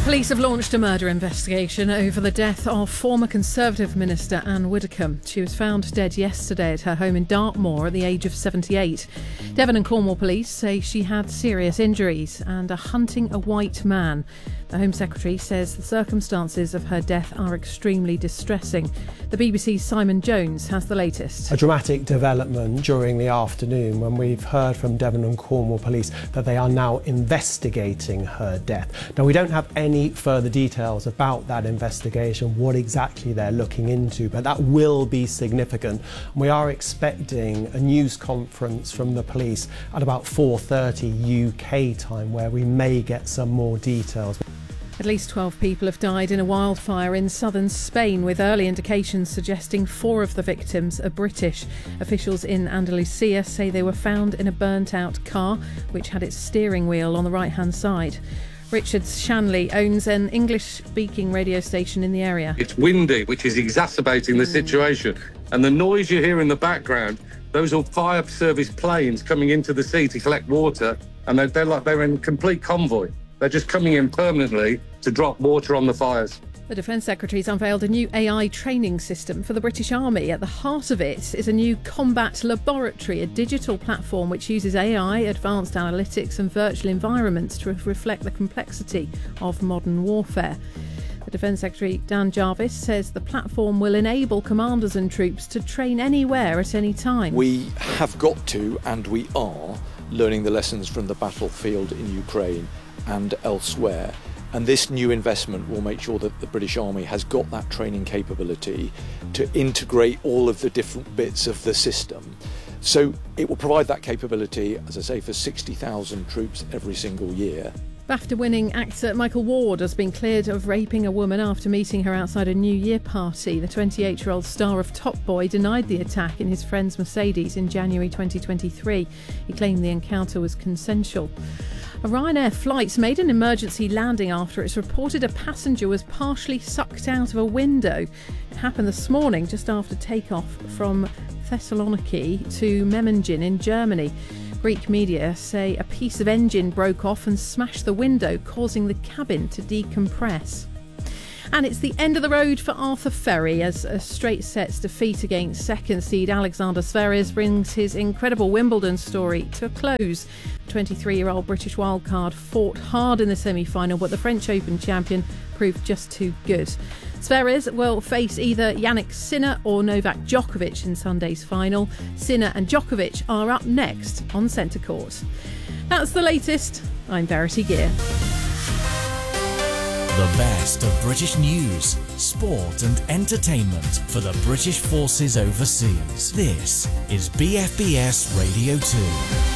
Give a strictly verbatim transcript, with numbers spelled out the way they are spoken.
Police have launched a murder investigation over the death of former Conservative Minister Anne Widdecombe. She was found dead yesterday at her home in Dartmoor at the age of seventy-eight. Devon and Cornwall police say she had serious injuries and are hunting a white man. The Home Secretary says the circumstances of her death are extremely distressing. The B B C's Simon Jones has the latest. A dramatic development during the afternoon when we've heard from Devon and Cornwall police that they are now investigating her death. Now, we don't have any further details about that investigation, what exactly they're looking into, but that will be significant. We are expecting a news conference from the police at about four thirty U K time where we may get some more details. At least twelve people have died in a wildfire in southern Spain, with early indications suggesting four of the victims are British. Officials in Andalusia say they were found in a burnt-out car, which had its steering wheel on the right-hand side. Richard Shanley owns an English-speaking radio station in the area. It's windy, which is exacerbating the situation. And the noise you hear in the background, those are fire service planes coming into the sea to collect water, and they're, they're like they're in complete convoy. They're just coming in permanently to drop water on the fires. The Defence Secretary's unveiled a new A I training system for the British Army. At the heart of it is a new combat laboratory, a digital platform which uses A I, advanced analytics and virtual environments to reflect the complexity of modern warfare. The Defence Secretary, Dan Jarvis, says the platform will enable commanders and troops to train anywhere at any time. We have got to, and we are, learning the lessons from the battlefield in Ukraine and elsewhere. And this new investment will make sure that the British Army has got that training capability to integrate all of the different bits of the system. So it will provide that capability, as I say, for sixty thousand troops every single year. BAFTA-winning actor Michael Ward has been cleared of raping a woman after meeting her outside a New Year party. The twenty-eight-year-old star of Top Boy denied the attack in his friend's Mercedes in January twenty twenty-three. He claimed the encounter was consensual. A Ryanair flight made an emergency landing after it's reported a passenger was partially sucked out of a window. It happened this morning just after takeoff from Thessaloniki to Memmingen in Germany. Greek media say a piece of engine broke off and smashed the window, causing the cabin to decompress. And it's the end of the road for Arthur Ferry as a straight sets defeat against second seed Alexander Zverev brings his incredible Wimbledon story to a close. The twenty-three-year-old British wildcard fought hard in the semi-final, but the French Open champion proved just too good. Zverev will face either Jannik Sinner or Novak Djokovic in Sunday's final. Sinner and Djokovic are up next on Centre Court. That's the latest. I'm Verity Gear. The best of British news, sport and entertainment for the British forces overseas. This is B F B S Radio two.